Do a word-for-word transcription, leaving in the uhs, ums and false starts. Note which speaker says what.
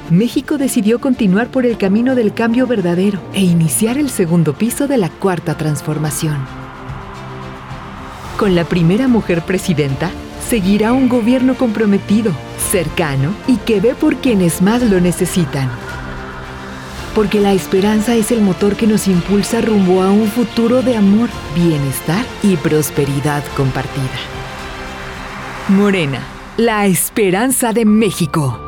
Speaker 1: México decidió continuar por el camino del cambio verdadero e iniciar el segundo piso de la Cuarta Transformación. Con la primera mujer presidenta, seguirá un gobierno comprometido, cercano y que ve por quienes más lo necesitan. Porque la esperanza es el motor que nos impulsa rumbo a un futuro de amor, bienestar y prosperidad compartida. Morena, la esperanza de México.